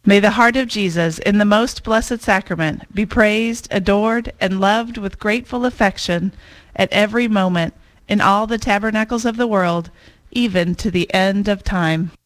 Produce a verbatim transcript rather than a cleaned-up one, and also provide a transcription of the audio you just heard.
May the heart of Jesus in the most blessed sacrament be praised, adored, and loved with grateful affection at every moment in all the tabernacles of the world, even to the end of time.